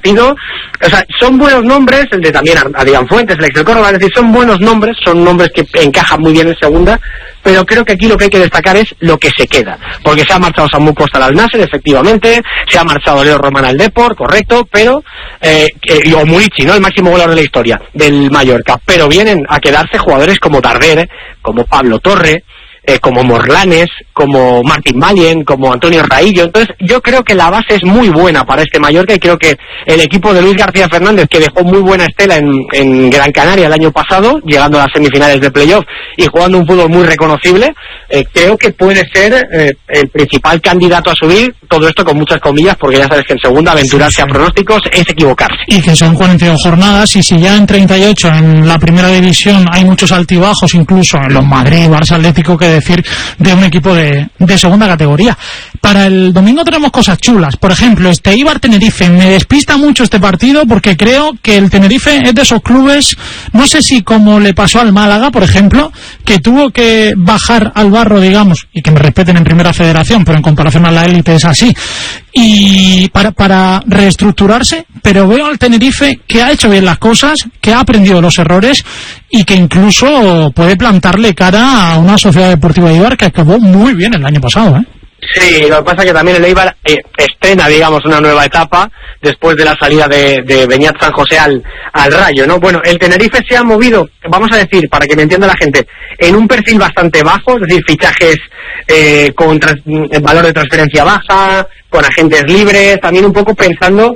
partido. O sea, son buenos nombres, el de también Adrián Fuentes, el ex del Córdoba, es decir, son buenos nombres, son nombres que encajan muy bien en segunda, pero creo que aquí lo que hay que destacar es lo que se queda, porque se ha marchado Samu Costa al Al-Nassr, efectivamente, se ha marchado Leo Román al Depor, correcto, pero o Murici, ¿no?, el máximo goleador de la historia del Mallorca, pero vienen a quedarse jugadores como Darder, como Pablo Torre, como Morlanes, como Martín Valien, como Antonio Raillo. Entonces yo creo que la base es muy buena para este Mallorca, y creo que el equipo de Luis García Fernández, que dejó muy buena estela en Gran Canaria el año pasado, llegando a las semifinales de playoff y jugando un fútbol muy reconocible, creo que puede ser el principal candidato a subir, todo esto con muchas comillas, porque ya sabes que en segunda aventurarse a pronósticos es equivocarse. Y que son 42 jornadas, y si ya en 38 en la primera división hay muchos altibajos, incluso en los Madrid, Barça, Atlético, que decir de un equipo de segunda categoría. Para el domingo tenemos cosas chulas. Por ejemplo, este Eibar-Tenerife. Me despista mucho este partido porque creo que el Tenerife es de esos clubes, no sé si como le pasó al Málaga, por ejemplo, que tuvo que bajar al barro, digamos, y que me respeten en primera federación, pero en comparación a la élite es así, y para reestructurarse, pero veo al Tenerife que ha hecho bien las cosas, que ha aprendido los errores y que incluso puede plantarle cara a una Sociedad Deportiva Eibar que acabó muy bien el año pasado, ¿eh? Sí, lo que pasa es que también el Eibar estrena, digamos, una nueva etapa después de la salida de Beñat San José al Rayo, ¿no? Bueno, el Tenerife se ha movido, vamos a decir, para que me entienda la gente, en un perfil bastante bajo, es decir, fichajes con valor de transferencia baja, con agentes libres, también un poco pensando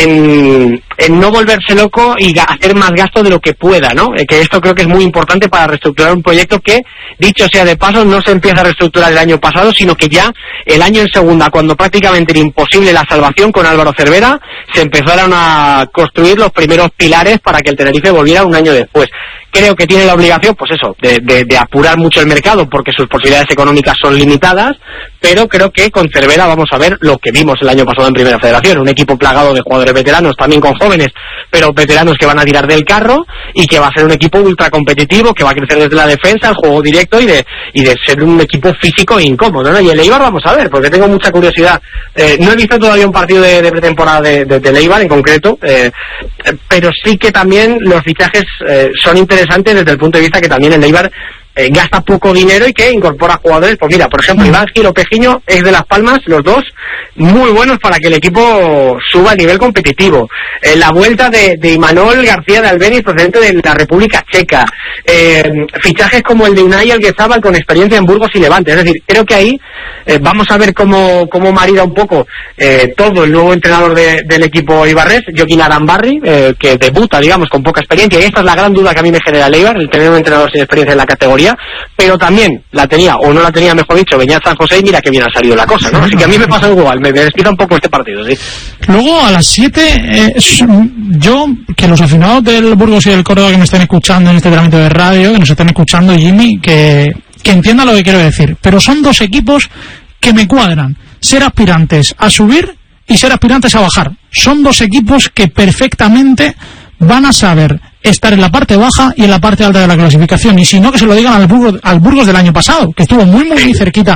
en no volverse loco y hacer más gasto de lo que pueda, ¿no? Que esto creo que es muy importante para reestructurar un proyecto que, dicho sea de paso, no se empieza a reestructurar el año pasado, sino que ya el año en segunda, cuando prácticamente era imposible la salvación con Álvaro Cervera, se empezaron a construir los primeros pilares para que el Tenerife volviera un año después. Creo que tiene la obligación, pues eso, de apurar mucho el mercado, porque sus posibilidades económicas son limitadas, pero creo que con Cervera vamos a ver lo que vimos el año pasado en Primera Federación, un equipo plagado de jugadores veteranos, también con jóvenes, pero veteranos que van a tirar del carro, y que va a ser un equipo ultra competitivo, que va a crecer desde la defensa, el juego directo, y de ser un equipo físico e incómodo, ¿no? Y el Eibar vamos a ver, porque tengo mucha curiosidad. No he visto todavía un partido de pretemporada del Eibar en concreto, pero sí que también los fichajes son interesantes desde el punto de vista que también el Eibar gasta poco dinero y que incorpora jugadores, pues mira, por ejemplo, Iván Gil o Pejiño es de Las Palmas, los dos muy buenos para que el equipo suba a nivel competitivo. La vuelta de Imanol García de Albeniz, procedente de la República Checa, fichajes como el de Unai Alguezabal con experiencia en Burgos y Levante. Es decir, creo que ahí vamos a ver cómo marida un poco todo el nuevo entrenador del equipo ibarrés, Joaquín Arambarri, que debuta, digamos, con poca experiencia, y esta es la gran duda que a mí me genera el Eibar, el tener un entrenador sin experiencia en la categoría, pero también la tenía, o no la tenía, mejor dicho, Beñat San José, y mira que bien ha salido la cosa, ¿no? Así que a mí me pasa igual, me despista un poco este partido, ¿sí? Luego a las 7, yo, que los aficionados del Burgos y del Córdoba que me estén escuchando en este trámite de radio, que nos estén escuchando, Jimmy, que entienda lo que quiero decir, pero son dos equipos que me cuadran, ser aspirantes a subir y ser aspirantes a bajar. Son dos equipos que perfectamente van a saber estar en la parte baja y en la parte alta de la clasificación, y si no, que se lo digan al Burgos del año pasado, que estuvo muy cerquita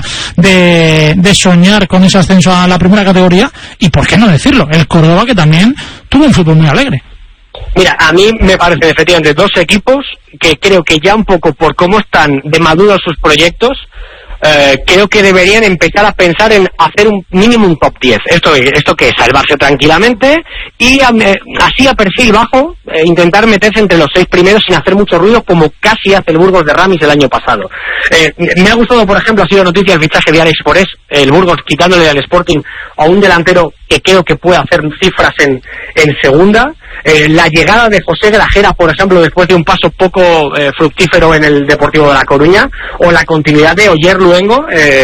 de soñar con ese ascenso a la primera categoría, y por qué no decirlo, el Córdoba, que también tuvo un fútbol muy alegre. Mira, a mí me parecen efectivamente dos equipos que creo que ya un poco por cómo están de maduros sus proyectos, creo que deberían empezar a pensar en hacer un mínimo un top 10. Esto que es salvarse tranquilamente y así a perfil bajo intentar meterse entre los 6 primeros sin hacer mucho ruido, como casi hace el Burgos de Ramis el año pasado. Me ha gustado, por ejemplo, ha sido noticia el fichaje de Alex Forés, el Burgos quitándole al Sporting a un delantero que creo que puede hacer cifras en segunda. La llegada de José Grajera, por ejemplo, después de un paso poco fructífero en el Deportivo de La Coruña, o la continuidad de Oyer Luengo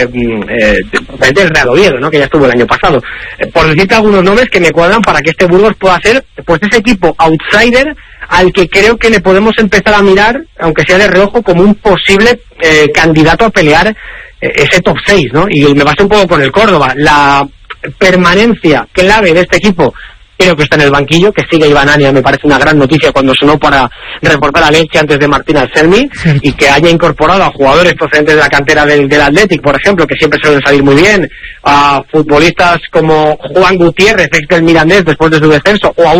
del Real Oviedo, ¿no?, que ya estuvo el año pasado, por decirte algunos nombres que me cuadran para que este Burgos pueda ser pues ese equipo outsider al que creo que le podemos empezar a mirar, aunque sea de reojo, como un posible candidato a pelear ese top 6, ¿no? Y me basé un poco con el Córdoba. La permanencia clave de este equipo creo que está en el banquillo, que sigue Iván Ania, me parece una gran noticia cuando sonó para reportar a Leche antes de Martín Anselmi, y que haya incorporado a jugadores procedentes de la cantera del Athletic, por ejemplo, que siempre suelen salir muy bien, a futbolistas como Juan Gutiérrez, ex del Mirandés después de su descenso, o a